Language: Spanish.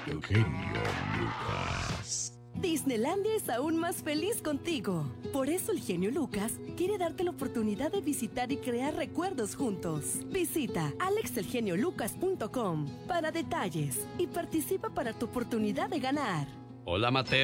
Eugenio Lucas. Disneylandia es aún más feliz contigo. Por eso el genio Lucas quiere darte la oportunidad de visitar y crear recuerdos juntos. Visita alexelgeniolucas.com para detalles y participa para tu oportunidad de ganar. Hola, Mateo.